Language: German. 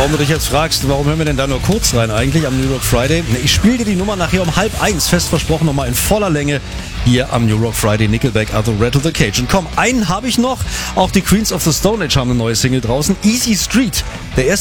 Warum du dich jetzt fragst, warum hören wir denn da nur kurz rein eigentlich am New Rock Friday? Ich spiele dir die Nummer nachher um 12:30, fest versprochen, nochmal in voller Länge hier am New Rock Friday. Nickelback, Arthur Rattle the Cage. Und komm, einen habe ich noch. Auch die Queens of the Stone Age haben eine neue Single draußen. Easy Street. Der